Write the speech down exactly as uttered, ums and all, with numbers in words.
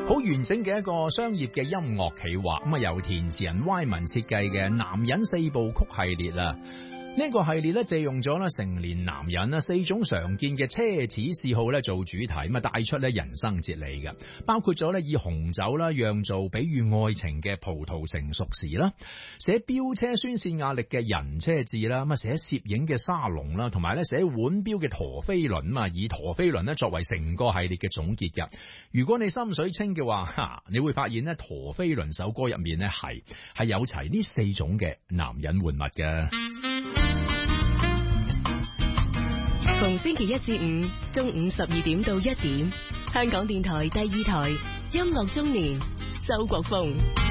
好完整嘅一個商業嘅音樂企劃，咁啊由填詞人 Y 文設計嘅男人四部曲系列啊。呢個系列咧借用咗咧成年男人啦四種常見嘅奢侈嗜好咧做主題，咁啊帶出咧人生哲理嘅，包括咗咧以紅酒啦釀造比喻愛情嘅葡萄成熟時啦，寫飆車宣泄壓力嘅人車誌啦，咁啊寫攝影嘅沙龍啦，同埋咧寫腕錶嘅陀飛輪啊，以陀飛輪咧作為成個系列嘅總結嘅。如果你心水清嘅話，哈，你會發現咧陀飛輪首歌入面咧係係有齊呢四種嘅男人玩物嘅。 逢星期一至五中午十二點到一點，香港電台第二台音樂中年，周國峰。